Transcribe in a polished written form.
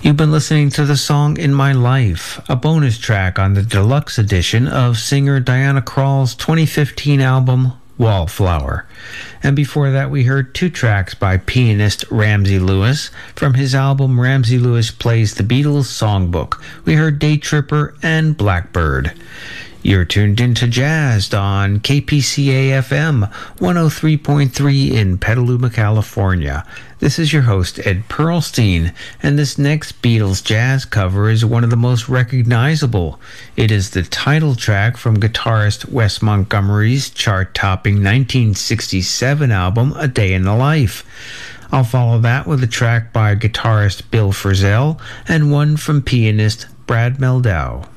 You've been listening to the song In My Life, a bonus track on the deluxe edition of singer Diana Krall's 2015 album, Wallflower. And before that, we heard two tracks by pianist Ramsey Lewis from his album Ramsey Lewis Plays the Beatles Songbook. We heard Day Tripper and Blackbird. You're tuned into Jazzed on KPCA FM 103.3 in Petaluma, California. This is your host, Ed Pearlstein, and this next Beatles jazz cover is one of the most recognizable. It is the title track from guitarist Wes Montgomery's chart-topping 1967 album, A Day in the Life. I'll follow that with a track by guitarist Bill Frisell and one from pianist Brad Mehldau.